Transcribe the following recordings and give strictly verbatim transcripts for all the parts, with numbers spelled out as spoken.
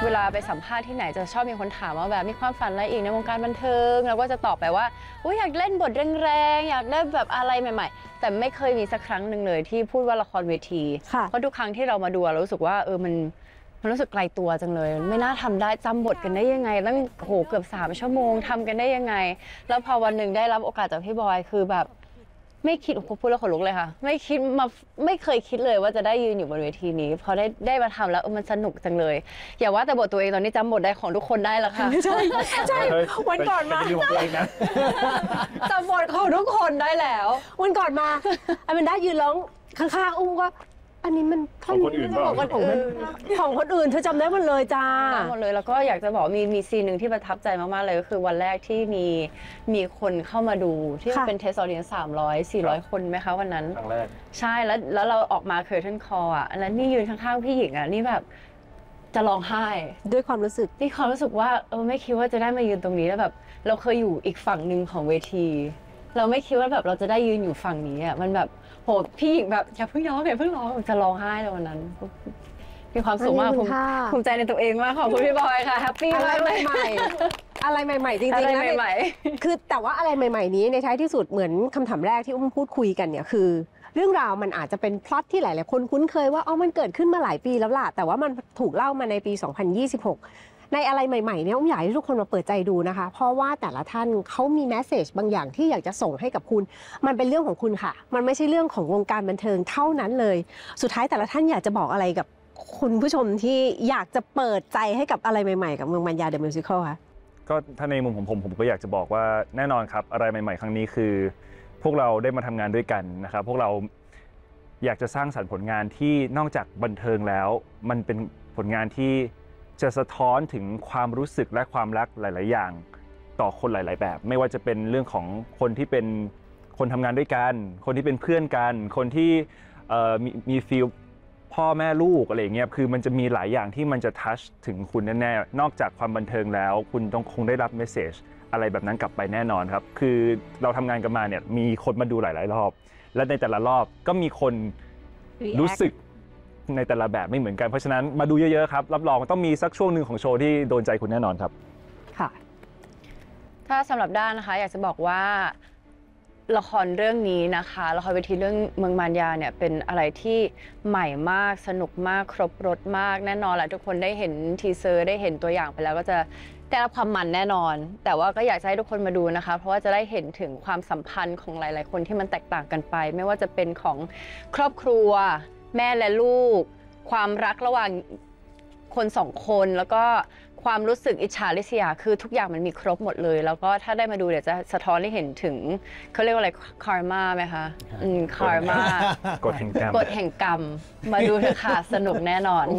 เวลาไปสัมภาษณ์ที่ไหนจะชอบมีคนถามว่าแบบมีความฝันอะไรอีกในวงการบันเทิงเราก็จะตอบไปว่าอยากเล่นบทแรงๆอยากได้แบบอะไรใหม่ๆแต่ไม่เคยมีสักครั้งหนึ่งเลยที่พูดว่าละครเวทีเพราะทุกครั้งที่เรามาดูเรารู้สึกว่าเออมันมันรู้สึกไกลตัวจังเลยไม่น่าทำได้จำบทกันได้ยังไงแล้วโหเกือบสามชั่วโมงทำกันได้ยังไงแล้วพอวันหนึ่งได้รับโอกาสจากพี่บอยคือแบบไม่คิดพูดแล้วขนลุกเลยค่ะไม่คิดมาไม่เคยคิดเลยว่าจะได้ยืนอยู่บนเวทีนี้พอได้ได้มาทำแล้วมันสนุกจังเลยอย่าว่าแต่บทตัวเองตอนนี้จำบทได้ของทุกคนได้แล้วค่ะใช่ใช่วันก่อนมาจำบทของทุกคนได้แล้ววันก่อนมาอแมนด้ายืนร้องข้างๆอุ้มก็อันนี้มันของคนอื่นของคนอื่นของคนอื่นเธอจำได้หมดเลยจ้าหมดเลยแล้วก็อยากจะบอกมีมีซีนหนึ่งที่ประทับใจมากๆเลยก็คือวันแรกที่มีมีคนเข้ามาดูที่เป็นเทสออเดียนสามร้อยสี่ร้อยคนไหมคะวันนั้นครั้งแรกใช่แล้วแล้วเราออกมาเคอร์เทนคออ่ะอันนั้นนี่ยืนข้างๆพี่หญิงอ่ะนี่แบบจะร้องไห้ด้วยความรู้สึกที่ความรู้สึกว่าเออไม่คิดว่าจะได้มายืนตรงนี้แล้วแบบเราเคยอยู่อีกฝั่งหนึ่งของเวทีเราไม่คิดว่าแบบเราจะได้ยืนอยู่ฝั่งนี้อ่ะมันแบบโหพี่หญิงแบบอย่าเพิ่งร้องอย่าเพิ่งร้องจะร้องไห้เลยวันนั้นมีความสุขมากภูมิใจในตัวเองมากขอบคุณพี่บอยค่ะแฮปปี้มากเลยใหม่อะไรใหม่ๆจริงๆนะคือแต่ว่าอะไรใหม่ๆนี้ในท้ายที่สุดเหมือนคำถามแรกที่อุ้มพูดคุยกันเนี่ยคือเรื่องราวมันอาจจะเป็นพล็อตที่หลายๆคนคุ้นเคยว่าอ๋อมันเกิดขึ้นมาหลายปีแล้วล่ะแต่ว่ามันถูกเล่ามาในปีสองพันยี่สิบหกในอะไรใหม่ๆเนี่ยอุ้มอยากให้ทุกคนมาเปิดใจดูนะคะเพราะว่าแต่ละท่านเขามีแมสเซจบางอย่างที่อยากจะส่งให้กับคุณมันเป็นเรื่องของคุณค่ะมันไม่ใช่เรื่องของวงการบันเทิงเท่านั้นเลยสุดท้ายแต่ละท่านอยากจะบอกอะไรกับคุณผู้ชมที่อยากจะเปิดใจให้กับอะไรใหม่ๆกับเมืองมัญญาเดอะมิวสิคลคะก็ถ้าในมุมของผมผมก็อยากจะบอกว่าแน่นอนครับอะไรใหม่ๆครั้งนี้คือพวกเราได้มาทำงานด้วยกันนะครับพวกเราอยากจะสร้างสรรค์ผลงานที่นอกจากบันเทิงแล้วมันเป็นผลงานที่จะสะท้อนถึงความรู้สึกและความรักหลายๆอย่างต่อคนหลายๆแบบไม่ว่าจะเป็นเรื่องของคนที่เป็นคนทำงานด้วยกันคนที่เป็นเพื่อนกันคนที่มีมีฟีลพ่อแม่ลูกอะไรอย่างเงี้ยคือมันจะมีหลายอย่างที่มันจะทัชถึงคุณแน่ๆนอกจากความบันเทิงแล้วคุณต้องคงได้รับเมสเซจอะไรแบบนั้นกลับไปแน่นอนครับคือเราทำงานกันมาเนี่ยมีคนมาดูหลายๆรอบและในแต่ละรอบก็มีคนรู้สึกในแต่ละแบบไม่เหมือนกันเพราะฉะนั้นมาดูเยอะๆครับรับรองต้องมีสักช่วงหนึ่งของโชว์ที่โดนใจคุณแน่นอนครับค่ะถ้าสำหรับด้านนะคะอยากจะบอกว่าละครเรื่องนี้นะคะละครเวทีเรื่องเมืองมารยาเนี่ยเป็นอะไรที่ใหม่มากสนุกมากครบรสมากแน่นอนแหละทุกคนได้เห็นทีเซอร์ได้เห็นตัวอย่างไปแล้วก็จะได้รับความมันแน่นอนแต่ว่าก็อยากให้ทุกคนมาดูนะคะเพราะว่าจะได้เห็นถึงความสัมพันธ์ของหลายๆคนที่มันแตกต่างกันไปไม่ว่าจะเป็นของครอบครัวแม่และลูกความรักระหว่างคนสองคนแล้วก็ความรู้สึกอิจฉาริษยาคือทุกอย่างมันมีครบหมดเลยแล้วก็ถ้าได้มาดูเดี๋ยวจะสะท้อนให้เห็นถึงเขาเรียกว่าอะไรคาร์มาไหมคะอืมคาร์มากฎแห่งกรรมกฎแห่งกรรมมาดูเถอะค่ะสนุกแน่นอน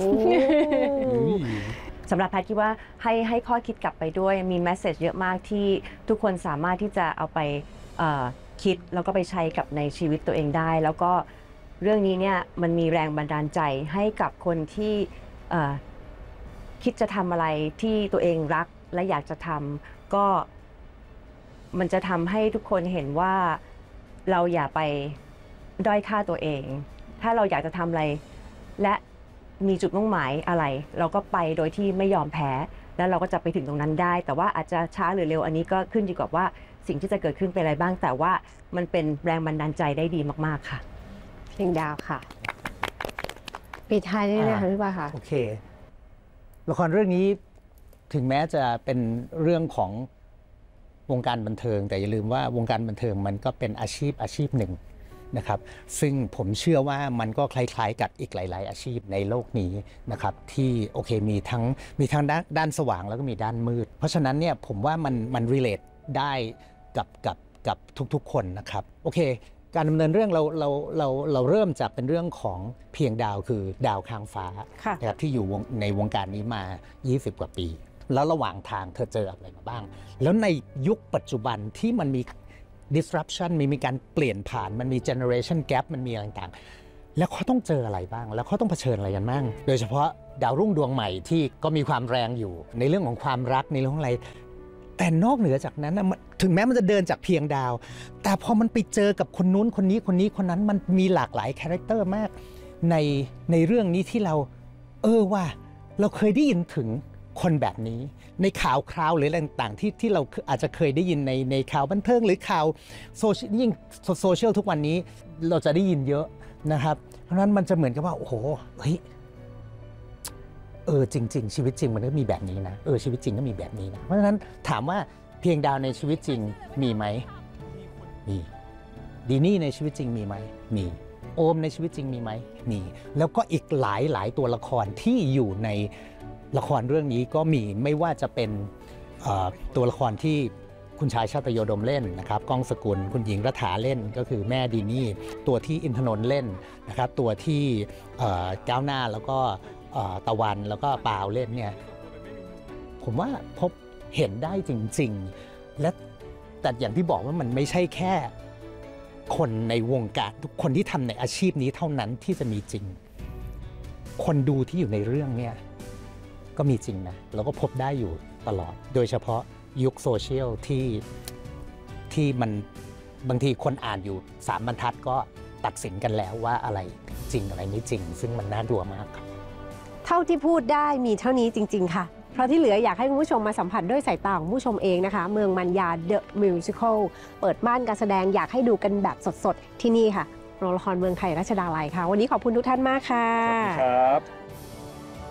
สำหรับแพทย์คิดว่าให้ให้ข้อคิดกลับไปด้วยมีแมสเซจเยอะมากที่ทุกคนสามารถที่จะเอาไปคิดแล้วก็ไปใช้กับในชีวิตตัวเองได้แล้วก็เรื่องนี้เนี่ยมันมีแรงบันดาลใจให้กับคนที่คิดจะทำอะไรที่ตัวเองรักและอยากจะทำก็มันจะทำให้ทุกคนเห็นว่าเราอย่าไปด้อยค่าตัวเองถ้าเราอยากจะทำอะไรและมีจุดมุ่งหมายอะไรเราก็ไปโดยที่ไม่ยอมแพ้แล้วเราก็จะไปถึงตรงนั้นได้แต่ว่าอาจจะช้าหรือเร็วอันนี้ก็ขึ้นอยู่กับว่าสิ่งที่จะเกิดขึ้นเป็นอะไรบ้างแต่ว่ามันเป็นแรงบันดาลใจได้ดีมากๆค่ะเพลงดาวค่ะปิดท้ายได้เลยค่ะพี่บอยค่ะโอเคละครเรื่องนี้ถึงแม้จะเป็นเรื่องของวงการบันเทิงแต่อย่าลืมว่าวงการบันเทิงมันก็เป็นอาชีพอาชีพหนึ่งนะครับซึ่งผมเชื่อว่ามันก็คล้ายๆกับอีกหลายๆอาชีพในโลกนี้นะครับที่โอเคมีทั้งมีทั้งด้านด้านสว่างแล้วก็มีด้านมืดเพราะฉะนั้นเนี่ยผมว่ามันมัน relate ได้กับกับกับทุกๆคนนะครับโอเคการดำเนินเรื่องเราเราเราเราเริ่มจากเป็นเรื่องของเพียงดาวคือดาวค้างฟ้านะครับที่อยู่ในวงการนี้มายี่สิบกว่าปีแล้วระหว่างทางเธอเจออะไรมาบ้างแล้วในยุคปัจจุบันที่มันมี disruption มีมีการเปลี่ยนผ่านมันมี generation gap มันมีอะไรต่างๆแล้วเขาต้องเจออะไรบ้างแล้วเขาต้องเผชิญอะไรกันบ้างโดยเฉพาะดาวรุ่งดวงใหม่ที่ก็มีความแรงอยู่ในเรื่องของความรักในเรื่องอะไรแต่นอกเหนือจากนั้นถึงแม้มันจะเดินจากเพียงดาวแต่พอมันไปเจอกับคนนู้นคนนี้คนนี้คนนั้นมันมีหลากหลายคาแรคเตอร์มากในในเรื่องนี้ที่เราเออว่าเราเคยได้ยินถึงคนแบบนี้ในข่าวคราวหรืออะไรต่างๆที่ที่เราอาจจะเคยได้ยินในในข่าวบันเทิงหรือข่าวโซเชียลยิ่งโซเชียลทุกวันนี้เราจะได้ยินเยอะนะครับเพราะฉะนั้นมันจะเหมือนกับว่าโอ้โหเฮ้ยเออจริงๆชีวิตจริงมันก็มีแบบนี้นะเออชีวิตจริงก็มีแบบนี้นะเพราะฉะนั้นถามว่าเพียงดาวในชีวิตจริงมีไหมมีดีนี่ในชีวิตจริงมีไหมมีโอมในชีวิตจริงมีไหมมีแล้วก็อีกหลายหลายตัวละครที่อยู่ในละครเรื่องนี้ก็มีไม่ว่าจะเป็นตัวละครที่คุณชายชาตโยดมเล่นนะครับก้องสกุลคุณหญิงรัฐาเล่นก็คือแม่ดีนี่ตัวที่อินทนนท์เล่นนะครับตัวที่ก้าวหน้าแล้วก็ตะวันแล้วก็ปาวเล่นเนี่ยผมว่าพบเห็นได้จริงๆและแต่อย่างที่บอกว่ามันไม่ใช่แค่คนในวงการทุกคนที่ทำในอาชีพนี้เท่านั้นที่จะมีจริงคนดูที่อยู่ในเรื่องเนี่ยก็มีจริงนะเราก็พบได้อยู่ตลอดโดยเฉพาะยุคโซเชียลที่ที่มันบางทีคนอ่านอยู่สามบรรทัดก็ตัดสินกันแล้วว่าอะไรจริงอะไรไม่จริงซึ่งมันน่ากลัวมากครับเท่าที่พูดได้มีเท่านี้จริงๆค่ะเพราะที่เหลืออยากให้คุณผู้ชมมาสัมผัสด้วยสายตาของผู้ชมเองนะคะเมืองมันยา The Musical เปิดม่านการแสดงอยากให้ดูกันแบบสดๆที่นี่ค่ะโรงละครเมืองไทยรัชดาลัยค่ะวันนี้ขอบคุณทุกท่านมากค่ะขอบคุณครับ